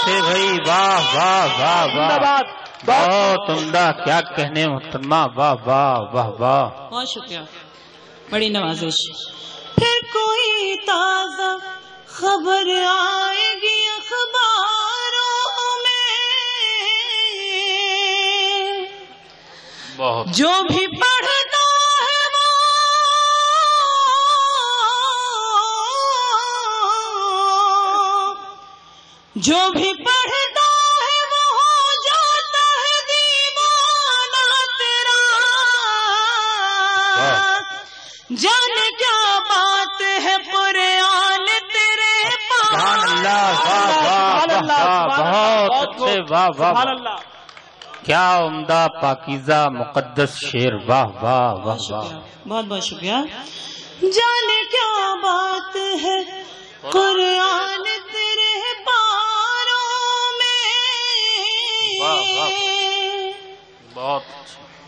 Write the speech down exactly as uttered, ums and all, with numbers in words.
سے بھائی، واہ واہ واہ واہ، بہت عمدہ، کیا کہنے محترمہ، واہ واہ واہ واہ، بہت شکریہ، بڑی نوازش۔ پھر کوئی تازہ خبر آئے گی اخباروں میں، بہت جو بھی پڑھتا ہے وہ جو بھی پڑھتا ہے وہ ہو جاتا ہے دیوانہ تیرا، جانے کیا بات ہے قرآن تیرے پاس۔ سبحان اللہ، واہ واہ واہ، بہت اچھے، واہ واہ، کیا عمدہ پاکیزہ مقدس شعر، واہ واہ واہ واہ، بہت بہت شکریہ۔ جانے کیا بات ہے قرآن تیرے پاروں میں، واہ واہ، بہت اچھا۔